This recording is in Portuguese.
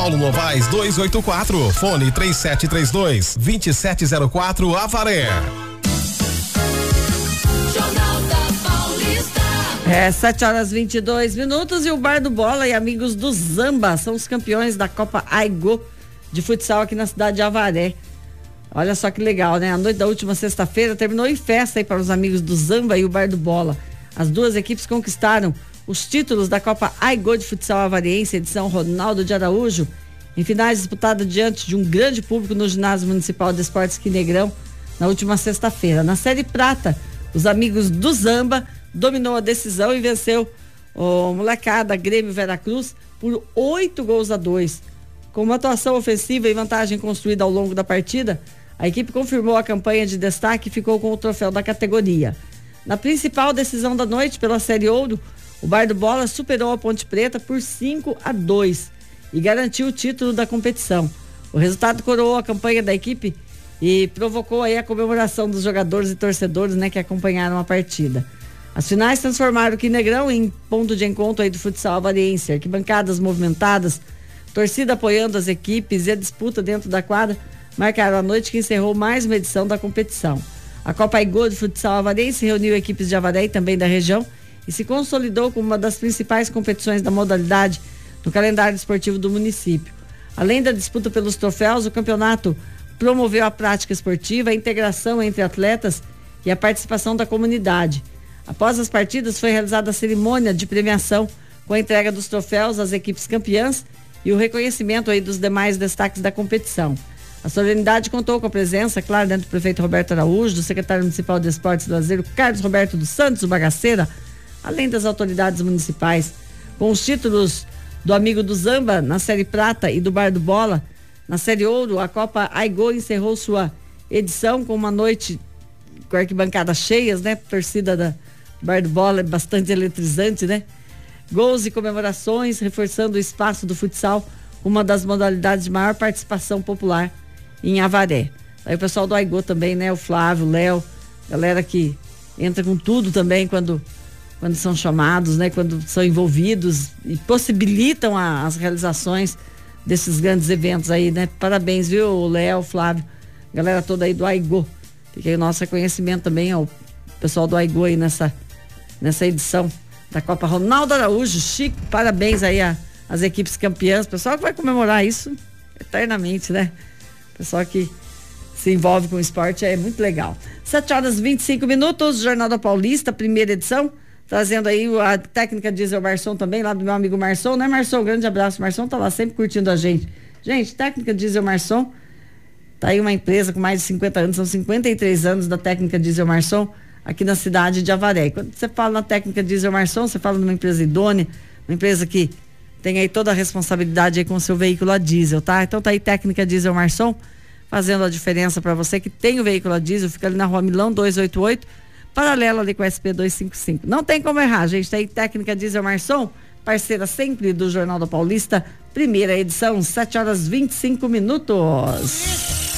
Paulo Novaes 284, fone 3732-2704, Avaré. Jornal da Paulista. 7h22 e o Bar do Bola e amigos do Zamba são os campeões da Copa Aigo de futsal aqui na cidade de Avaré. Olha só que legal, né? A noite da última sexta-feira terminou em festa aí para os amigos do Zamba e o Bar do Bola. As duas equipes conquistaram os títulos da Copa Aigo de futsal avariense, edição Ronaldo de Araújo, em finais disputadas diante de um grande público no ginásio municipal de esportes Quinegrão na última sexta-feira. Na série prata, os amigos do Zamba dominou a decisão e venceu o molecada Grêmio Veracruz por 8-2. Com uma atuação ofensiva e vantagem construída ao longo da partida, a equipe confirmou a campanha de destaque e ficou com o troféu da categoria. Na principal decisão da noite, pela Série Ouro, o Bar do Bola superou a Ponte Preta por 5-2 e garantiu o título da competição. O resultado coroou a campanha da equipe e provocou aí a comemoração dos jogadores e torcedores, né, que acompanharam a partida. As finais transformaram o Quinegrão em ponto de encontro aí do futsal avariense, arquibancadas movimentadas, torcida apoiando as equipes e a disputa dentro da quadra marcaram a noite que encerrou mais uma edição da competição. A Copa Aigo de futsal avariense reuniu equipes de Avaré e também da região e se consolidou como uma das principais competições da modalidade no calendário esportivo do município. Além da disputa pelos troféus, o campeonato promoveu a prática esportiva, a integração entre atletas e a participação da comunidade. Após as partidas, foi realizada a cerimônia de premiação com a entrega dos troféus às equipes campeãs e o reconhecimento aí dos demais destaques da competição. A solenidade contou com a presença, claro, do prefeito Roberto Araújo, do secretário municipal de Esportes e Lazer, Carlos Roberto dos Santos, o Bagaceira, além das autoridades municipais. Com os títulos do amigo do Zamba na Série Prata e do Bar do Bola, na Série Ouro, a Copa Aigo encerrou sua edição com uma noite com arquibancadas cheias, né? A torcida do Bar do Bola é bastante eletrizante, né? Gols e comemorações, reforçando o espaço do futsal, uma das modalidades de maior participação popular em Avaré. Aí o pessoal do Aigo também, né? O Flávio, o Léo, galera que entra com tudo também quando são chamados, né? Quando são envolvidos e possibilitam as realizações desses grandes eventos aí, né? Parabéns, viu, Léo, Flávio, galera toda aí do Aigo. Fica aí o nosso reconhecimento também ao pessoal do Aigo aí nessa edição da Copa Ronaldo Araújo. Chico, parabéns aí às equipes campeãs, pessoal que vai comemorar isso eternamente, né? Pessoal que se envolve com o esporte é muito legal. 7h25, Jornal da Paulista, primeira edição, trazendo aí a técnica diesel Marson também, lá do meu amigo Marson, né, Marson? Grande abraço, Marson tá lá sempre curtindo a gente. Gente, técnica diesel Marson, tá aí uma empresa com mais de 50 anos, são 53 anos da técnica diesel Marson, aqui na cidade de Avaré. Quando você fala na técnica diesel Marson, você fala numa empresa idônea, uma empresa que tem aí toda a responsabilidade aí com o seu veículo a diesel, tá? Então tá aí técnica diesel Marson, fazendo a diferença para você que tem o veículo a diesel, fica ali na Rua Milão 288, paralela ali com a SP 255. Não tem como errar, gente, tá aí técnica diesel Marson, parceira sempre do Jornal da Paulista, primeira edição, 7h25.